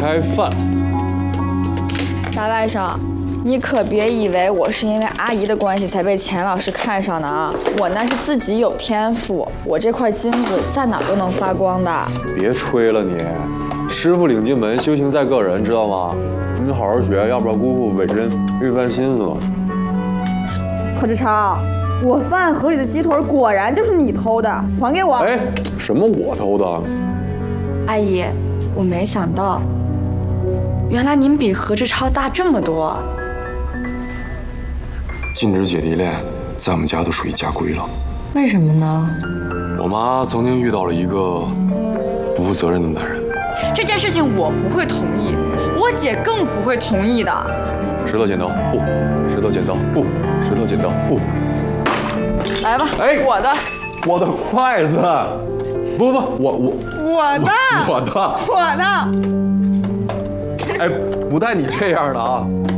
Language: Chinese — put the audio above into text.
开饭。 大外甥，你可别以为我是因为阿姨的关系才被钱老师看上的啊！我那是自己有天赋，我这块金子在哪儿都能发光的。 别吹了你，师傅领进门，修行在个人，知道吗？你好好学，要不然辜负伟人一番心思了。 何志超，我饭盒里的鸡腿果然就是你偷的，还给我！ 哎，什么我偷的？ 阿姨，我没想到，原来您比何志超大这么多。 禁止姐弟恋，在我们家都属于家规了。 为什么呢？ 我妈曾经遇到了一个不负责任的男人。 这件事情我不会同意，我姐更不会同意的。 石头剪刀布，石头剪刀布，石头剪刀布。 来吧， 哎， 我的， 我的筷子，不，我的。哎，不带你这样的啊！